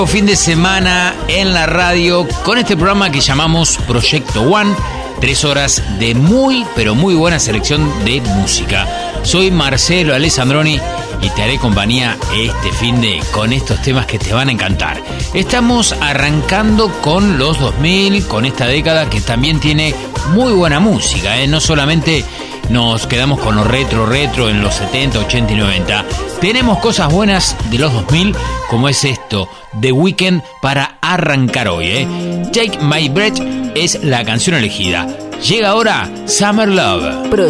Fin de semana en la radio con este programa que llamamos Proyecto One. 3 horas de muy, pero muy buena selección de música. Soy Marcelo Alessandroni y te haré compañía este fin de con estos temas que te van a encantar. Estamos arrancando con los 2000, con esta década que también tiene muy buena música, No solamente nos quedamos con lo retro en los 70, 80 y 90. Tenemos cosas buenas de los 2000, como es esto, The Weeknd, para arrancar hoy, Take My Breath es la canción elegida. Llega ahora Summer Love.